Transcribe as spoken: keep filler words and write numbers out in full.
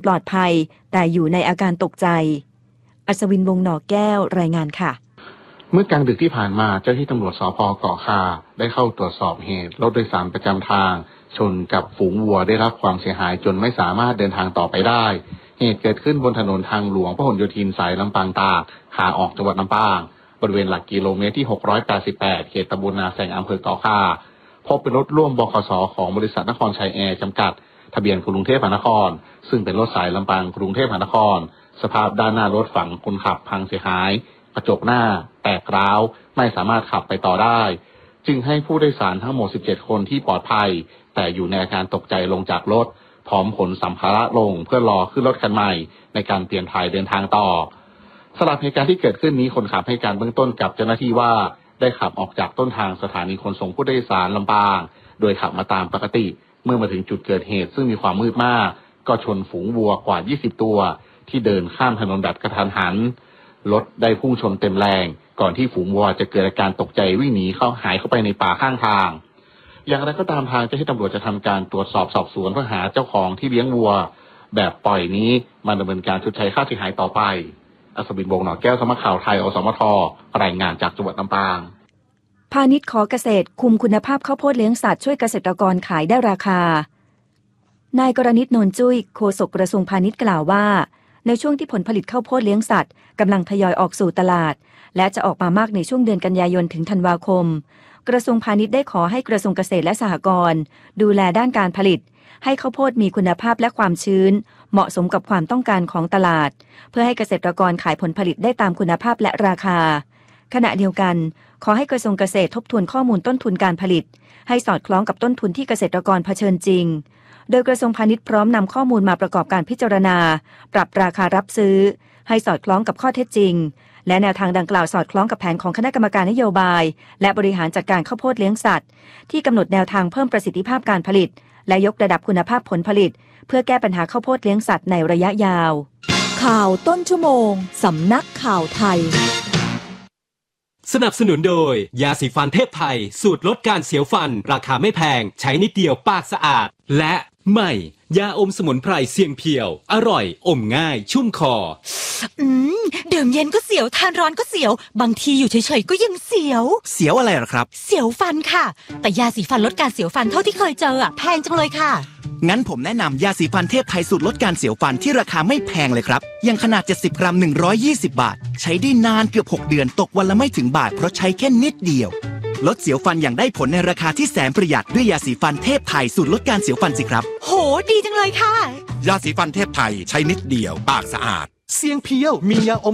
ปลอดภัยแต่อยู่ในอาการตกใจอัศวินวงศ์หน่อแก้วรายงานค่ะเมื่อกลางดึกที่ผ่านมาเจ้าหน้าที่ตำรวจสภ.เกาะคาได้เข้าตรวจสอบเหตุรถโดยสารประจำทางชนกับฝูงวัวได้รับความเสียหายจนไม่สามารถเดินทางต่อไปได้เหตุเกิดขึ้นบนถนนทางหลวงพหลโยธินสายลำปางตากขาออกจังหวัดลำปางบริเวณหลักกิโลเมตรที่หกร้อยแปดสิบแปดเขตตำบลนาแสงอำเภอเกาะคาพบเป็นรถร่วมบขส.ของบริษัทนครชัยแอร์จำกัดทะเบียนกรุงเทพมหานครซึ่งเป็นรถสายลำปางกรุงเทพมหานครสภาพด้านหน้ารถฝั่งคนขับพังเสียหายกระจกหน้าแตกร้าวไม่สามารถขับไปต่อได้จึงให้ผู้โดยสารทั้งหมดสิบเจ็ดคนที่ปลอดภัยแต่อยู่ในอาการตกใจลงจากรถพร้อมขนสัมภาระลงเพื่อรอขึ้นรถคันใหม่ในการเปลี่ยนถ่ายเดินทางต่อสำหรับเหตุการณ์ที่เกิดขึ้นนี้คนขับให้การเบื้องต้นกับเจ้าหน้าที่ว่าได้ขับออกจากต้นทางสถานีขนส่งผู้โดยสารลำปางโดยขับมาตามปกติเมื่อมาถึงจุดเกิดเหตุซึ่งมีความมืดมากก็ชนฝูงวัวกว่ายี่สิบตัวที่เดินข้ามถนนแบบกระทันหันรถได้พุ่งชนเต็มแรงก่อนที่ฝูงวัวจะเกิดอาการตกใจวิ่งหนีเข้าหายเข้าไปในป่าข้างทางอย่างไรก็ตามทางเจ้าหน้าที่ตำรวจจะทำการตรวจสอบสอบสวนเพื่อหาเจ้าของที่เลี้ยงวัวแบบปล่อยนี้มาดำเนินการชดใช้ค่าเสียหายต่อไปอัศวินวงศ์หน่อแก้วสำนักข่าวไทยอสมทรายงานจากจังหวัดลำปางพาณิชย์ขอเกษตรคุมคุณภาพข้าวโพดเลี้ยงสัตว์ช่วยเกษตรกรขายได้ราคานายกรณิต โนนจุ้ยโฆษกกระทรวงพาณิชย์กล่าวว่าในช่วงที่ผลผลิตข้าวโพดเลี้ยงสัตว์กำลังทยอยออกสู่ตลาดและจะออกมามากในช่วงเดือนกันยายนถึงธันวาคมกระทรวงพาณิชย์ได้ขอให้กระทรวงเกษตรและสหกรณ์ดูแลด้านการผลิตให้ข้าวโพดมีคุณภาพและความชื้นเหมาะสมกับความต้องการของตลาดเพื่อให้เกษตรกรขายผลผลิตได้ตามคุณภาพและราคาขณะเดียวกันขอให้กระทรวงเกษตรทบทวนข้อมูลต้นทุนการผลิตให้สอดคล้องกับต้นทุนที่เกษตรกรเผชิญจริงโดยกระทรวงพาณิชย์พร้อมนำข้อมูลมาประกอบการพิจารณาปรับราคารับซื้อให้สอดคล้องกับข้อเท็จจริงและแนวทางดังกล่าวสอดคล้องกับแผนของคณะกรรมการนโยบายและบริหารจัดการข้าวโพดเลี้ยงสัตว์ที่กำหนดแนวทางเพิ่มประสิทธิภาพการผลิตและยกระดับคุณภาพผลผลิตเพื่อแก้ปัญหาข้าวโพดเลี้ยงสัตว์ในระยะยาวข่าวต้นชั่วโมงสำนักข่าวไทยสนับสนุนโดยยาสีฟันเทพไทยสูตรลดการเสียวฟันราคาไม่แพงใช้นิดเดียวปากสะอาดและใหม่ยาอมสมุนไพรเสียงเพียวอร่อยอมง่ายชุ่มคออืมดื่มเย็นก็เสียวทานร้อนก็เสียวบางทีอยู่เฉยๆก็ยังเสียวเสียวอะไรหรอครับเสียวฟันค่ะแต่ยาสีฟันลดการเสียวฟันเท่าที่เคยเจออ่ะแพงจังเลยค่ะงั้นผมแนะนำยาสีฟันเทพไทยสูตรลดการเสียวฟันที่ราคาไม่แพงเลยครับอย่างขนาดเจ็ดสิบกรัมหนึ่งร้อยยี่สิบบาทใช้ได้นานเกือบหกเดือนตกวันละไม่ถึงบาทเพราะใช้แค่นิดเดียวลดเสียวฟันอย่างได้ผลในราคาที่แสนประหยัดด้วยยาสีฟันเทพไทยสูตรลดการเสียวฟันสิครับโหดีจังเลยค่ะยาสีฟันเทพไทยใช้นิดเดียวปากสะอาดเสียงเพียวมียาอม